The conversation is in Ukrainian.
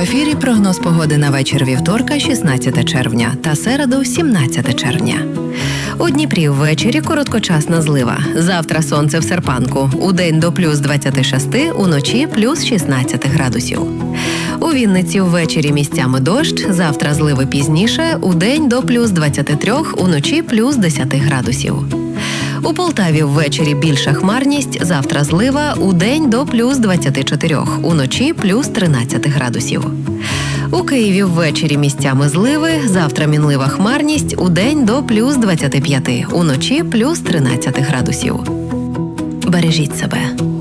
ефірі прогноз погоди на вечір вівторка, 16 червня та середу, 17 червня. У Дніпрі ввечері короткочасна злива. Завтра сонце в серпанку. Удень до плюс 26, уночі плюс 16 градусів. У Вінниці ввечері місцями дощ, завтра зливи пізніше, удень до плюс 23, уночі плюс 10 градусів. У Полтаві ввечері більша хмарність, завтра злива, удень до плюс 24, уночі плюс 13 градусів. У Києві ввечері місцями зливи, завтра мінлива хмарність, удень до плюс 25, уночі плюс 13 градусів. Бережіть себе.